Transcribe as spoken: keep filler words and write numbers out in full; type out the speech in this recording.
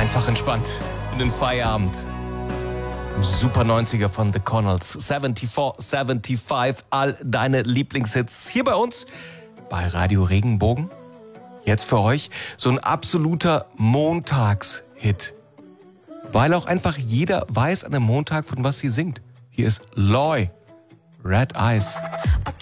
Einfach entspannt in den Feierabend. Super neunziger von The Connells. vierundsiebzig, fünfundsiebzig, all deine Lieblingshits hier bei uns bei Radio Regenbogen. Jetzt für euch so ein absoluter Montagshit. Weil auch einfach jeder weiß an einem Montag, von was sie singt. Hier ist Loy, Red Eyes.